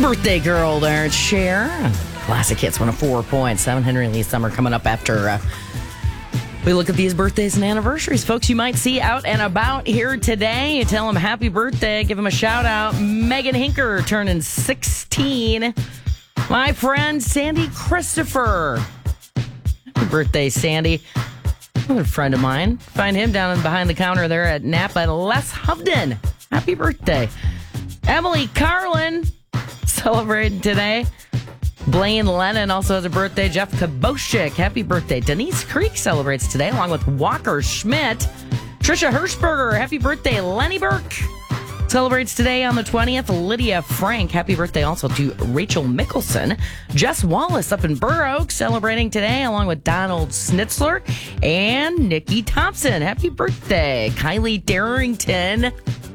Birthday girl there, Cher. Classic Hits 104.7. Henry Lee Summer coming up after we look at these birthdays and anniversaries. Folks you might see out and about here today. You tell them happy birthday. Give them a shout out. Megan Hinker turning 16. My friend Sandy Christopher. Happy birthday, Sandy. Another friend of mine. Find him down behind the counter there at Napa. Les Hovden. Happy birthday. Emily Carlin celebrating today. Blaine Lennon also has a birthday. Jeff Kaboshik, happy birthday. Denise Creek celebrates today, along with Walker Schmidt. Trisha Hirschberger, happy birthday. Lenny Burke celebrates today on the 20th. Lydia Frank, happy birthday also to Rachel Mickelson. Jess Wallace up in Burr Oak celebrating today, along with Donald Schnitzler and Nikki Thompson. Happy birthday. Kylie Darrington,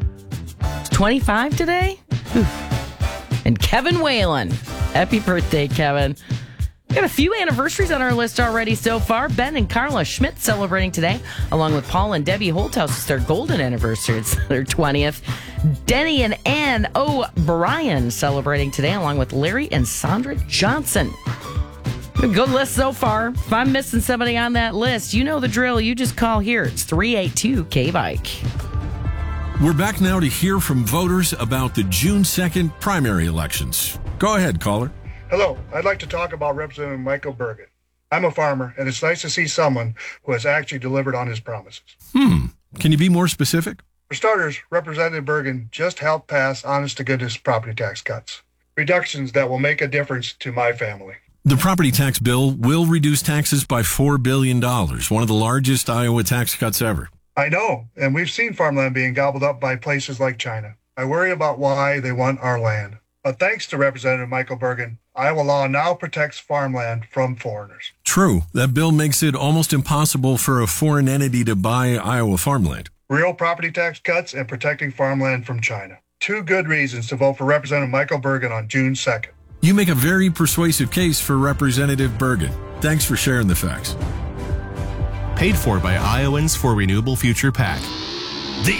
25 today. And Kevin Whalen. Happy birthday, Kevin. We got a few anniversaries on our list already so far. Ben and Carla Schmidt celebrating today, along with Paul and Debbie Holthouse. It's their golden anniversary. It's their 20th. Denny and Ann O'Brien celebrating today, along with Larry and Sandra Johnson. A good list so far. If I'm missing somebody on that list, you know the drill. You just call here. It's 382-K-Bike. We're back now to hear from voters about the June 2nd primary elections. Go ahead, caller. Hello, I'd like to talk about Representative Michael Bergen. I'm a farmer, and it's nice to see someone who has actually delivered on his promises. Can you be more specific? For starters, Representative Bergen just helped pass honest-to-goodness property tax cuts, reductions that will make a difference to my family. The property tax bill will reduce taxes by $4 billion, one of the largest Iowa tax cuts ever. I know, and we've seen farmland being gobbled up by places like China. I worry about why they want our land. But thanks to Representative Michael Bergen, Iowa law now protects farmland from foreigners. True. That bill makes it almost impossible for a foreign entity to buy Iowa farmland. Real property tax cuts and protecting farmland from China. Two good reasons to vote for Representative Michael Bergen on June 2nd. You make a very persuasive case for Representative Bergen. Thanks for sharing the facts. Paid for by Iowans for Renewable Future PAC. The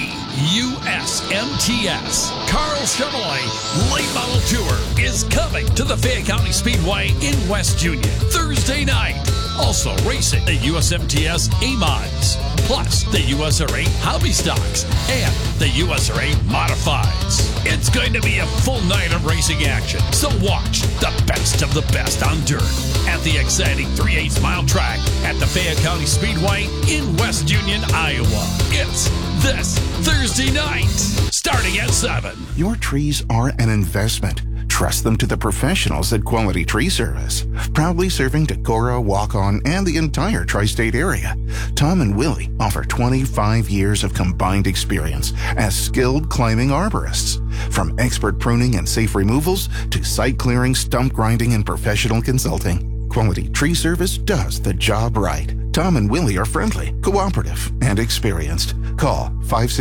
USMTS Carl Chevrolet Late Model Tour is coming to the Fayette County Speedway in West Union Thursday night. Also racing the USMTS A-Mods, plus the USRA Hobby Stocks and the USRA Modifieds. It's going to be a full night of racing action, so watch the best of the best on dirt at the exciting 3/8 mile track at the Fayette County Speedway in West Union, Iowa. It's this Thursday night, starting at 7. Your trees are an investment. Trust them to the professionals at Quality Tree Service. Proudly serving Decorah, Waukon, and the entire tri-state area, Tom and Willie offer 25 years of combined experience as skilled climbing arborists. From expert pruning and safe removals to site clearing, stump grinding, and professional consulting, Quality Tree Service does the job right. Tom and Willie are friendly, cooperative, and experienced. Call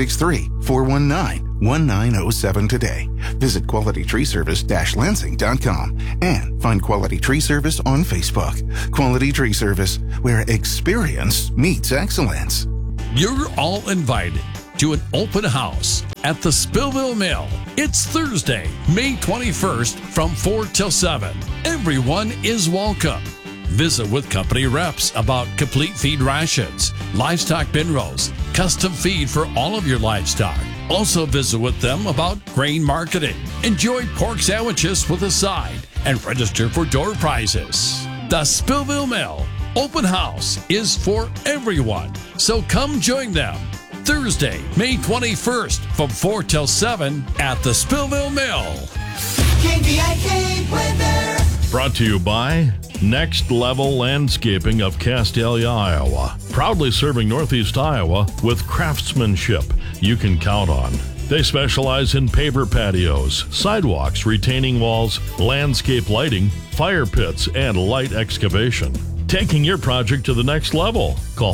563-419-1907 today. Visit QualityTreeService-Lansing.com and find Quality Tree Service on Facebook. Quality Tree Service, where experience meets excellence. You're all invited to an open house at the Spillville Mill. It's Thursday, May 21st from 4 till 7. Everyone is welcome. Visit with company reps about complete feed rations, livestock bin rows, custom feed for all of your livestock. Also visit with them about grain marketing. Enjoy pork sandwiches with a side and register for door prizes. The Spillville Mill Open House is for everyone, so come join them. Thursday, May 21st from 4 till 7 at the Spillville Mill. KVIK weather. Brought to you by Next Level Landscaping of Castalia, Iowa. Proudly serving Northeast Iowa with craftsmanship you can count on. They specialize in paver patios, sidewalks, retaining walls, landscape lighting, fire pits, and light excavation. Taking your project to the next level. Call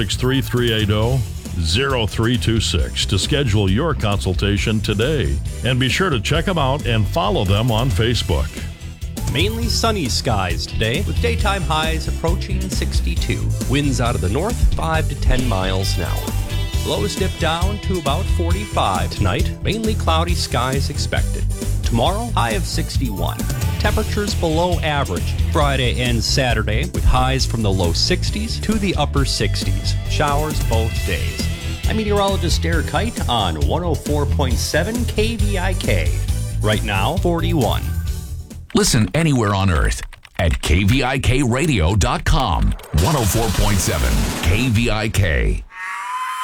563-380-0326 to schedule your consultation today. And be sure to check them out and follow them on Facebook. Mainly sunny skies today, with daytime highs approaching 62. Winds out of the north, 5 to 10 miles an hour. Lows dip down to about 45 tonight. Mainly cloudy skies expected. Tomorrow, high of 61. Temperatures below average Friday and Saturday, with highs from the low 60s to the upper 60s. Showers both days. I'm meteorologist Derek Kite on 104.7 KVIK. Right now, 41. Listen anywhere on Earth at kvikradio.com. 104.7 KVIK.